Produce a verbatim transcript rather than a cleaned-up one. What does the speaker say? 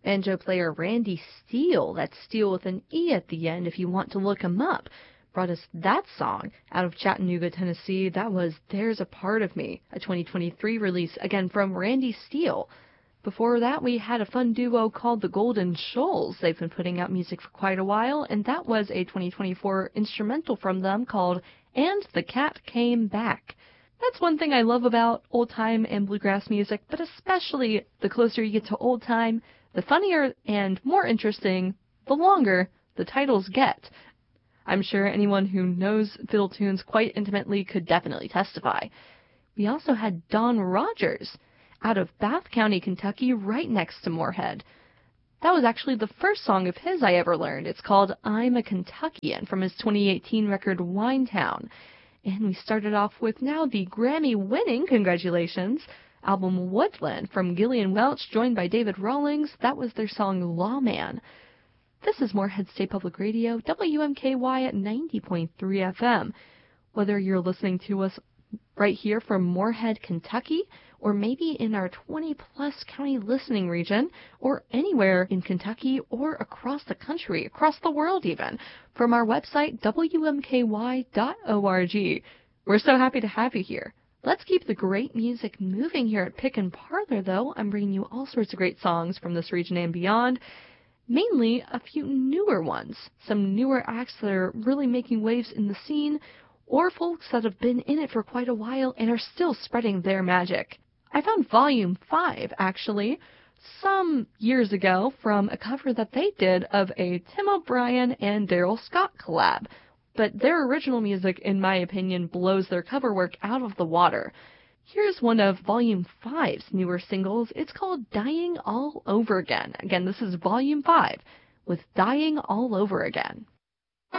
Banjo player Randy Steele, that's Steele with an E at the end if you want to look him up, brought us that song out of Chattanooga, Tennessee. That was There's a Part of Me, a twenty twenty-three release, again from Randy Steele. Before that, we had a fun duo called the Golden Shoals. They've been putting out music for quite a while, and that was a twenty twenty-four instrumental from them called And the Cat Came Back. That's one thing I love about old-time and bluegrass music, but especially the closer you get to old-time, the funnier and more interesting, the longer the titles get. I'm sure anyone who knows fiddle tunes quite intimately could definitely testify. We also had Don Rogers out of Bath County, Kentucky, right next to Moorhead. That was actually the first song of his I ever learned. It's called I'm a Kentuckian from his twenty eighteen record Winetown. And we started off with now the Grammy-winning, congratulations, album Woodland from Gillian Welch, joined by David Rawlings. That was their song Lawman. This is Moorhead State Public Radio, W M K Y at ninety point three F M. Whether you're listening to us right here from Moorhead, Kentucky, or maybe in our twenty-plus county listening region, or anywhere in Kentucky or across the country, across the world even, from our website, W M K Y dot org. We're so happy to have you here. Let's keep the great music moving here at Pick and Parlor, though. I'm bringing you all sorts of great songs from this region and beyond, mainly a few newer ones, some newer acts that are really making waves in the scene, or folks that have been in it for quite a while and are still spreading their magic. I found Volume five, actually, some years ago from a cover that they did of a Tim O'Brien and Daryl Scott collab. But their original music, in my opinion, blows their cover work out of the water. Here's one of Volume five's newer singles. It's called Dying All Over Again. Again, this is Volume five with Dying All Over Again.